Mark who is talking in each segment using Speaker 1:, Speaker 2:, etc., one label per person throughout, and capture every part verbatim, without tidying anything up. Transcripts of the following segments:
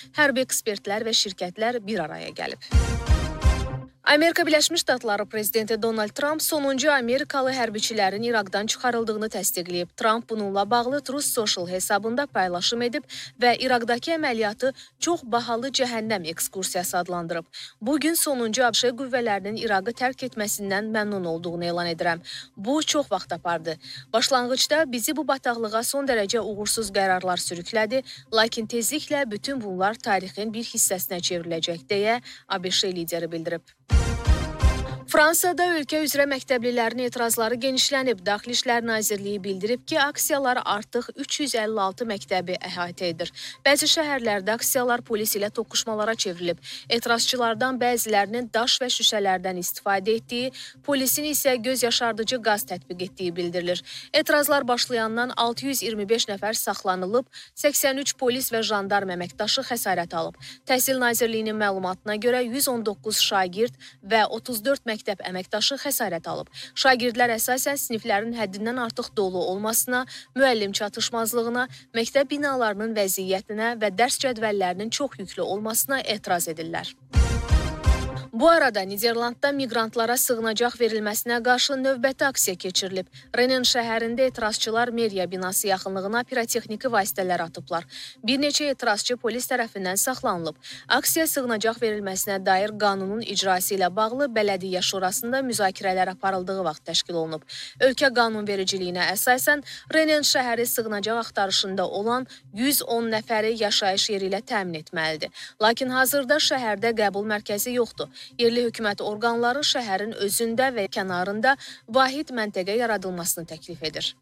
Speaker 1: hərbi ekspertlər və şirkətlər bir araya gəlib. Amerika Birləşmiş Ştatları prezidenti Donald Trump sonuncu Amerikalı hərbiçilərin İraqdan çıxarıldığını təsdiqləyib. Trump bununla bağlı Truth Social hesabında paylaşım edib və İraqdakı əməliyyatı çox bahalı cəhənnəm ekskursiyası adlandırıb. Bugün sonuncu ABŞ qüvvələrinin İraqı tərk etməsindən məmnun olduğunu elan edirəm. Bu çox vaxt apardı. Başlanğıcda bizi bu bataqlığa son dərəcə uğursuz qərarlar sürüklədi, lakin tezliklə bütün bunlar tarixin bir hissəsinə çevriləcək deyə ABŞ lideri bildirib. Fransada ölkə üzrə məktəblilərin etirazları genişlənib. Daxili İşlər Nazirliyi bildirib ki, aksiyalar artıq üç yüz əlli altı məktəbi əhatə edir. Bəzi şəhərlərdə aksiyalar polis ilə toqquşmalara çevrilib. Etirazçılardan bəzilərinin daş və şüşələrdən istifadə etdiyi, polisin isə göz yaşardıcı qaz tətbiq etdiyi bildirilir. Etirazlar başlayandan altı yüz iyirmi beş nəfər saxlanılıb, səksən üç polis və jandarm əməkdaşı xəsarət alıb. Təhsil Nazirliyinin məlumatına görə yüz on doqquz şagird və otuz dörd məktəb məktəb əməkdaşı xəsarət alıb. Şagirdlər əsasən siniflərin həddindən artıq dolu olmasına, müəllim çatışmazlığına, məktəb binalarının vəziyyətinə və dərs cədvəllərinin çox yüklü olmasına etiraz edirlər. Bu arada Niderlandda miqrantlara sığınacaq verilməsinə qarşı növbəti aksiya keçirilib. Renen şəhərində etirazçılar meriya binası yaxınlığına pirotexniki vasitələr atıblar. Bir neçə etirazçı polis tərəfindən saxlanılıb. Aksiya sığınacaq verilməsinə dair qanunun icrası ilə bağlı Bələdiyyə Şurasında müzakirələr aparıldığı vaxt təşkil olunub. Ölkə qanunvericiliyinə əsasən Renen şəhəri sığınacaq axtarışında olan yüz on nəfəri yaşayış yeri ilə təmin etməlidir. Lakin hazırda şəhərdə qəbul mərkəzi yoxdur. Yerli hökumət orqanları şəhərin özündə və kənarında vahid məntəqə yaradılmasını təklif edir.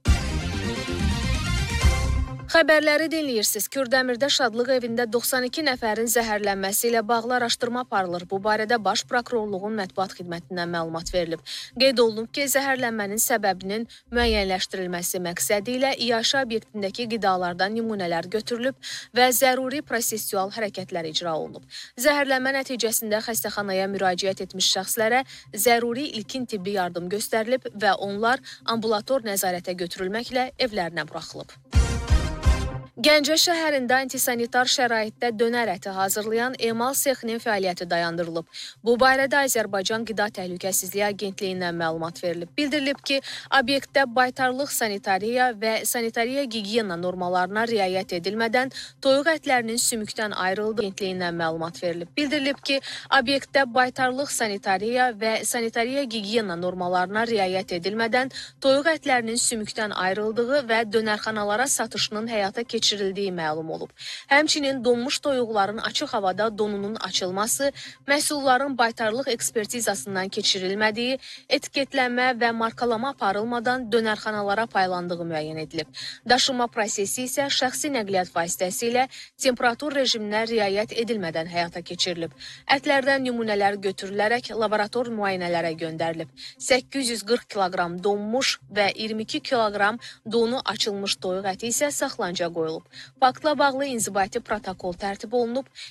Speaker 1: Xəbərləri dinləyirsiniz. Kürdəmirdə Şadlıq evində doxsan iki nəfərin zəhərlənməsi ilə bağlı araşdırma aparılır. Bu barədə Baş Prokurorluğun mətbuat xidmətindən məlumat verilib. Qeyd olunub ki, zəhərlənmənin səbəbinin müəyyənləşdirilməsi məqsədi ilə İAŞ obyektindəki qidalardan nümunələr götürülüb və zəruri prosessual hərəkətlər icra olunub. Zəhərlənmə nəticəsində xəstəxanaya müraciət etmiş şəxslərə zəruri ilkin tibbi yardım göstərilib və onlar ambulator nəzarətə götürülməklə evlərinə buraxılıb. Gəncə şəhərində antisanitar şəraitdə dönər əti hazırlayan emal sexinin fəaliyyəti dayandırılıb. Bu barədə Azərbaycan Qida Təhlükəsizliyi Agentliyindən məlumat verilib. Bildirilib ki, obyektdə baytarlıq sanitariya və sanitariya gigiyena normalarına riayət edilmədən toyuq ətlərinin sümükdən ayrıldığı agentliyindən məlumat verilib. Bildirilib ki, obyektdə baytarlıq sanitariya və sanitariya gigiyena normalarına riayət edilmədən toyuq ətlərinin sümükdən ayrıldığı və dönərxanalara satışının həyata keçirildiyi keçirildiyi məlum olub. Həmçinin donmuş toyuqların açıq havada donunun açılması, məhsulların baytarlıq ekspertizasından keçirilmədiyi, etiketlənmə və markalama aparılmadan dönərxanalara paylandığı müəyyən edilib. Daşınma prosesi isə şəxsi nəqliyyat vasitəsi ilə temperatur rejiminə riayət edilmədən həyata keçirilib. Ətlərdən nümunələr götürülərək laborator müayinələrə göndərilib. səkkiz yüz qırx kiloqram donmuş və iyirmi iki kiloqram donu açılmış toyuq əti isə saxlanıca qoyulub. Faktla bağlı inzibati protokol tərtib olunub,